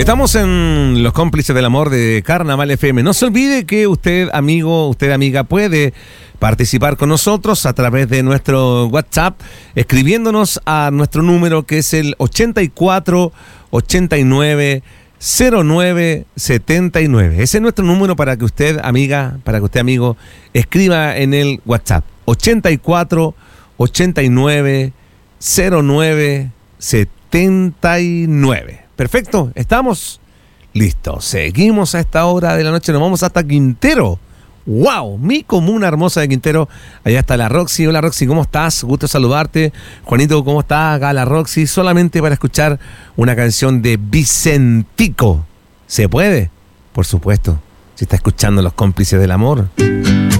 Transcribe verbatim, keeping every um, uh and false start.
Estamos en Los Cómplices del Amor de Carnaval F M. No se olvide que usted, amigo, usted, amiga, puede participar con nosotros a través de nuestro WhatsApp, escribiéndonos a nuestro número que es el ochenta y cuatro ochenta y nueve cero nueve setenta y nueve. Ese es nuestro número para que usted, amiga, para que usted, amigo, escriba en el WhatsApp. ochenta y cuatro ochenta y nueve cero nueve setenta y nueve. Perfecto, estamos listos. Seguimos a esta hora de la noche, nos vamos hasta Quintero. ¡Wow! Mi comuna hermosa de Quintero. Allá está la Roxy. Hola Roxy, ¿cómo estás? Gusto saludarte. Juanito, ¿cómo estás? Acá la Roxy. Solamente para escuchar una canción de Vicentico. ¿Se puede? Por supuesto. Si está escuchando Los Cómplices del Amor.